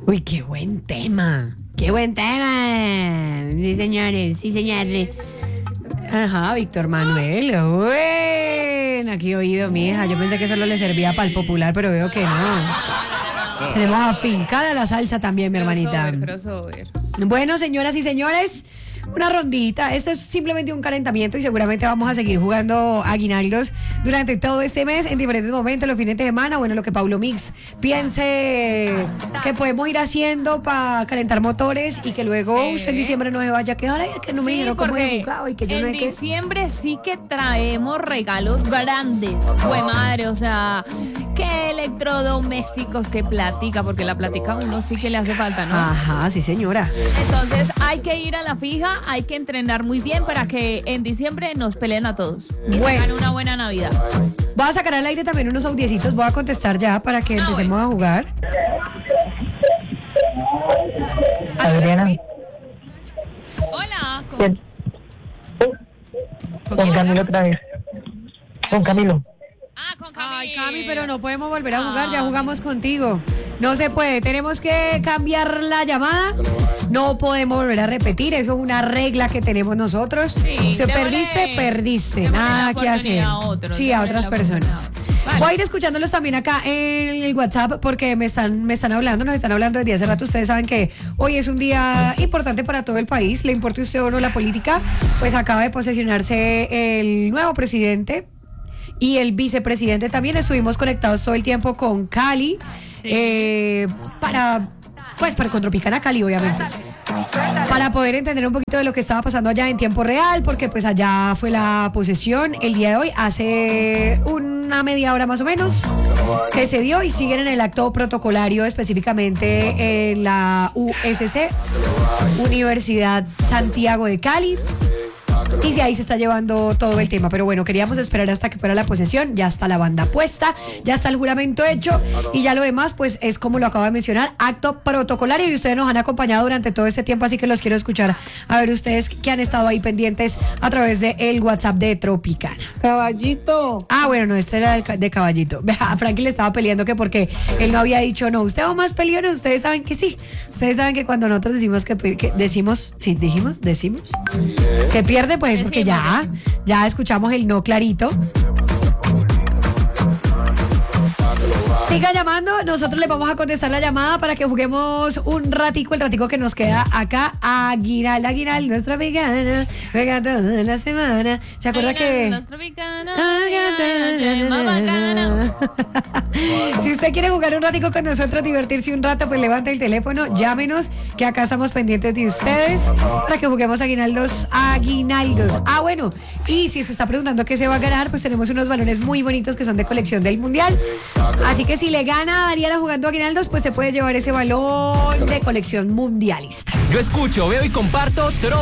Uy, qué buen tema. Qué buen tema. Sí, señores, sí, señores. Ajá, Víctor Manuel. Bueno, aquí he oído, mi hija. Yo pensé que solo le servía para el popular, pero veo que no. Tenemos afincada la salsa también, mi hermanita. Crossover. Bueno, señoras y señores, una rondita. Esto es simplemente un calentamiento y seguramente vamos a seguir jugando aguinaldos durante todo este mes, en diferentes momentos, los fines de semana. Bueno, lo que Paulo Mix piense que podemos ir haciendo para calentar motores y que luego usted en diciembre no se vaya a quedar ahí, que no me dijeron cómo he jugado y que yo no en sé qué. diciembre sí que traemos regalos grandes. Fue madre, o sea, que electrodomésticos, que platica, porque la platica a uno sí que le hace falta, ¿no? Ajá, sí, señora. Entonces hay que ir a la fija, hay que entrenar muy bien para que en diciembre nos peleen a todos y tengan una buena Navidad. Voy a sacar al aire también unos audiecitos, voy a contestar ya para que empecemos a jugar. Adriana. Hola. Con Camilo otra vez. Con Camilo. Con Camilo. Ay, Cami, pero no podemos volver a jugar, ya jugamos contigo. No se puede, tenemos que cambiar la llamada. No podemos volver a repetir, eso es una regla que tenemos nosotros. Sí, Se perdiste, nada que hacer. Sí, a otras personas. Vale. Voy a ir escuchándolos también acá en el WhatsApp porque nos están hablando desde hace rato. Ustedes saben que hoy es un día importante para todo el país, le importe a usted o no la política, pues acaba de posesionarse el nuevo presidente y el vicepresidente también. Estuvimos conectados todo el tiempo con Cali, para con Tropicana Cali, obviamente, para poder entender un poquito de lo que estaba pasando allá en tiempo real, porque pues allá fue la posesión el día de hoy, hace una media hora más o menos que se dio, y siguen en el acto protocolario, específicamente en la USC, Universidad Santiago de Cali. Y si ahí se está llevando todo el tema. Pero bueno, queríamos esperar hasta que fuera la posesión. Ya está la banda puesta, ya está el juramento hecho. Y ya lo demás, pues es como lo acabo de mencionar, acto protocolario. Y ustedes nos han acompañado durante todo este tiempo, así que los quiero escuchar. A ver ustedes que han estado ahí pendientes a través del WhatsApp de Tropicana. Caballito. Ah, bueno, no, este era de Caballito. A Frankie le estaba peleando que porque él no había dicho no. Usted va más peleón, ustedes saben que sí. Ustedes saben que cuando nosotros decimos que decimos que pierde, pues porque ya escuchamos el no clarito. Siga llamando, nosotros le vamos a contestar la llamada para que juguemos un ratico, el ratico que nos queda acá. Aguinaldo, nuestra vegana, juega toda la semana. ¿Se acuerda que? Si usted quiere jugar un ratico con nosotros, divertirse un rato, pues levanta el teléfono, llámenos, que acá estamos pendientes de ustedes para que juguemos aguinaldos. Ah, bueno, y si se está preguntando qué se va a ganar, pues tenemos unos balones muy bonitos que son de colección del Mundial. Así que si le gana a Dariana jugando aguinaldos, pues se puede llevar ese balón de colección mundialista. Yo escucho, veo y comparto